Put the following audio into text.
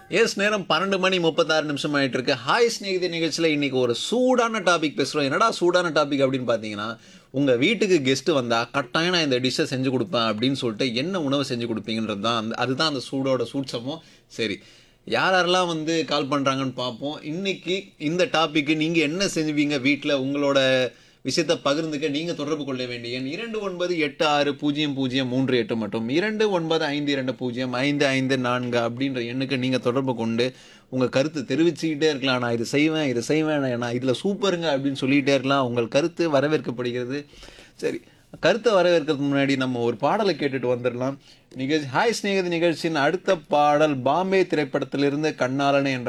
S நேரம் 12 மணி 36 நிமிஷம் ஆயிட்டு இருக்கு. ஹாய் ஸ்நேகிதி நிகழ்ச்சியில் இன்னைக்கு ஒரு சூடான டாபிக் பேசுகிறோம். என்னடா சூடான டாபிக் அப்படின்னு பார்த்தீங்கன்னா, உங்கள் வீட்டுக்கு கெஸ்ட் வந்தால் கட்டாயம் நான் இந்த டிஷ்ஷை செஞ்சு கொடுப்பேன் அப்படின்னு சொல்லிட்டு என்ன உணவு செஞ்சு கொடுப்பீங்கன்றது தான் அதுதான் அந்த சூடோட சூட்சமும். சரி, யார் யாரெல்லாம் வந்து கால் பண்ணுறாங்கன்னு பார்ப்போம். இன்னைக்கு இந்த டாபிக்கு நீங்கள் என்ன செஞ்சுவீங்க வீட்டில் உங்களோட விஷயத்தை பகிர்ந்துக்க நீங்கள் தொடர்பு கொள்ள வேண்டிய எண் 29860038 மற்றும் 2952055554 அப்படின்ற எண்ணுக்கு நீங்கள் தொடர்பு கொண்டு உங்கள் கருத்து தெரிவிச்சுக்கிட்டே இருக்கலாம். நான் இது செய்வேன் இது செய்வேன், நான் இதில் சூப்பருங்க அப்படின்னு சொல்லிகிட்டே இருக்கலாம். உங்கள் கருத்து வரவேற்கப்படுகிறது. சரி, கருத்தை வரவேற்கிறதுக்கு முன்னாடி நம்ம ஒரு பாடலை கேட்டுட்டு வந்துடலாம். நிகழ்ச்சி ஹாய் ஸ்நேகிதி நிகழ்ச்சியின் அடுத்த பாடல் பாம்பே திரைப்படத்திலிருந்து கண்ணாலனே என்ற